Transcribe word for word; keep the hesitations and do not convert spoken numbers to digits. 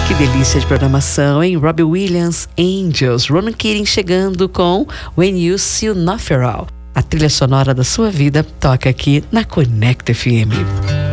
Que delícia de programação, hein? Robbie Williams, Angels, Ronan Keating chegando com When You See Enough For All. A trilha sonora da sua vida toca aqui na Conecta F M.